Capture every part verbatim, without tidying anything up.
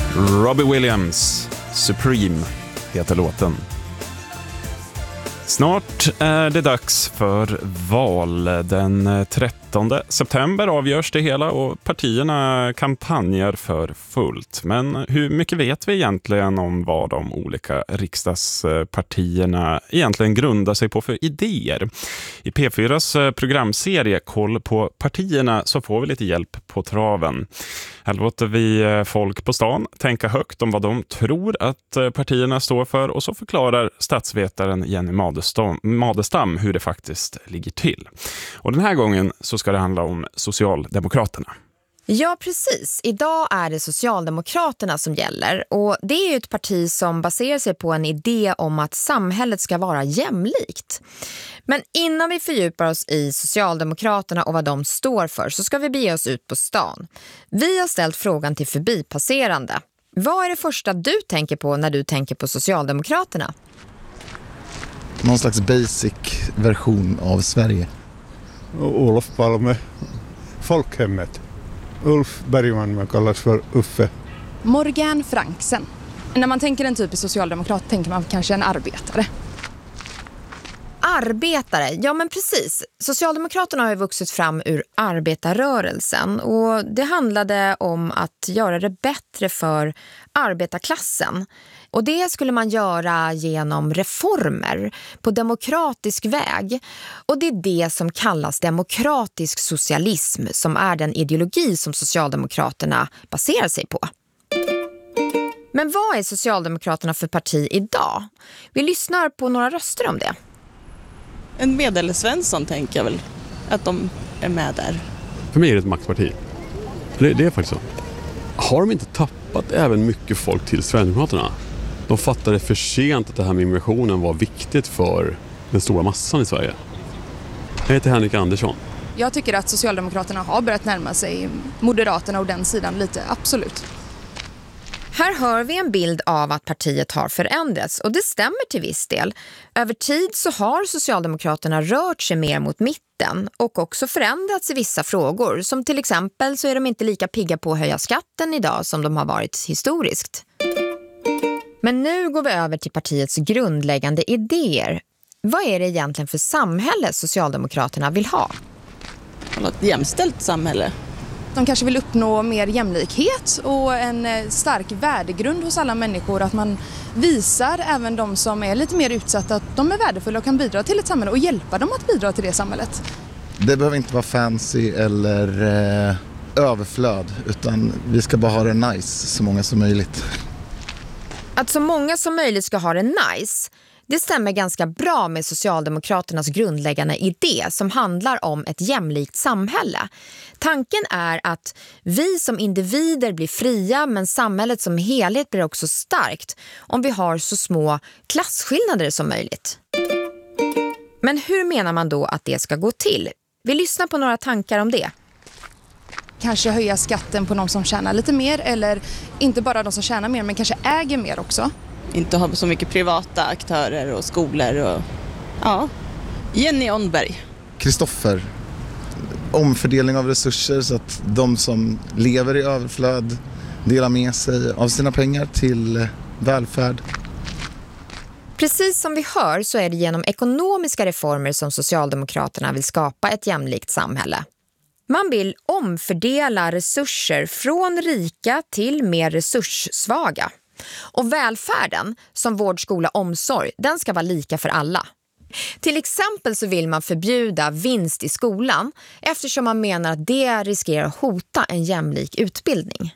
Robbie Williams, Supreme heter låten. Snart är det dags för val. Den trettonde september avgörs det hela och partierna kampanjar för fullt. Men hur mycket vet vi egentligen om vad de olika riksdagspartierna egentligen grundar sig på för idéer? I P fyras programserie Koll på partierna så får vi lite hjälp på traven. Här låter vi folk på stan tänka högt om vad de tror att partierna står för och så förklarar statsvetaren Jenny Madestam, Madestam hur det faktiskt ligger till. Och den här gången så ska det handla om Socialdemokraterna. Ja, precis. Idag är det Socialdemokraterna som gäller och det är ju ett parti som baserar sig på en idé om att samhället ska vara jämlikt. Men innan vi fördjupar oss i Socialdemokraterna och vad de står för så ska vi bege oss ut på stan. Vi har ställt frågan till förbipasserande. Vad är det första du tänker på när du tänker på Socialdemokraterna? Någon slags basic version av Sverige. Olof Palme, folkhemmet. Ulf Bergman, man kallas för Uffe. Morgan Franksen. När man tänker en typisk socialdemokrat tänker man kanske en arbetare. Arbetare, ja men precis. Socialdemokraterna har ju vuxit fram ur arbetarrörelsen och det handlade om att göra det bättre för arbetarklassen. Och det skulle man göra genom reformer på demokratisk väg. Och det är det som kallas demokratisk socialism som är den ideologi som Socialdemokraterna baserar sig på. Men vad är Socialdemokraterna för parti idag? Vi lyssnar på några röster om det. En medelsvensson tänker jag väl att de är med där. För mig är det ett maktparti. Det, det är faktiskt så. Har de inte tappat även mycket folk till Sverigedemokraterna? De fattade för sent att det här med immigrationen var viktigt för den stora massan i Sverige. Jag heter Henrik Andersson. Jag tycker att Socialdemokraterna har börjat närma sig Moderaterna och den sidan lite, absolut. Här hör vi en bild av att partiet har förändrats och det stämmer till viss del. Över tid så har Socialdemokraterna rört sig mer mot mitten och också förändrats i vissa frågor. Som till exempel så är de inte lika pigga på att höja skatten idag som de har varit historiskt. Men nu går vi över till partiets grundläggande idéer. Vad är det egentligen för samhälle Socialdemokraterna vill ha? Ett jämställt samhälle. De kanske vill uppnå mer jämlikhet och en stark värdegrund hos alla människor. Att man visar även de som är lite mer utsatta att de är värdefulla och kan bidra till ett samhälle och hjälpa dem att bidra till det samhället. Det behöver inte vara fancy eller eh, överflöd utan vi ska bara ha det nice så många som möjligt. Att så många som möjligt ska ha det nice, det stämmer ganska bra med Socialdemokraternas grundläggande idé som handlar om ett jämlikt samhälle. Tanken är att vi som individer blir fria men samhället som helhet blir också starkt om vi har så små klasskillnader som möjligt. Men hur menar man då att det ska gå till? Vi lyssnar på några tankar om det. Kanske höja skatten på de som tjänar lite mer eller inte bara de som tjänar mer men kanske äger mer också. Inte ha så mycket privata aktörer och skolor och ja. Jenny Onberg. Kristoffer. Omfördelning av resurser så att de som lever i överflöd delar med sig av sina pengar till välfärd. Precis som vi hör så är det genom ekonomiska reformer som Socialdemokraterna vill skapa ett jämlikt samhälle. Man vill omfördela resurser från rika till mer resurssvaga. Och välfärden, som vård, skola, omsorg, den ska vara lika för alla. Till exempel så vill man förbjuda vinst i skolan eftersom man menar att det riskerar att hota en jämlik utbildning.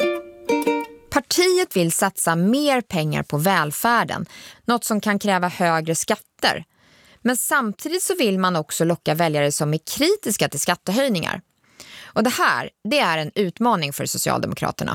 Partiet vill satsa mer pengar på välfärden, något som kan kräva högre skatter. Men samtidigt så vill man också locka väljare som är kritiska till skattehöjningar. Och det här, det är en utmaning för Socialdemokraterna.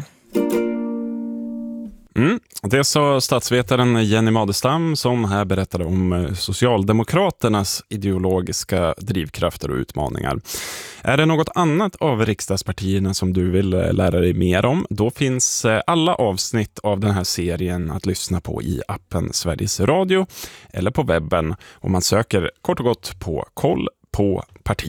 Mm. Det sa statsvetaren Jenny Madestam som här berättade om Socialdemokraternas ideologiska drivkrafter och utmaningar. Är det något annat av riksdagspartierna som du vill lära dig mer om? Då finns alla avsnitt av den här serien att lyssna på i appen Sveriges Radio eller på webben om man söker kort och gott på Koll på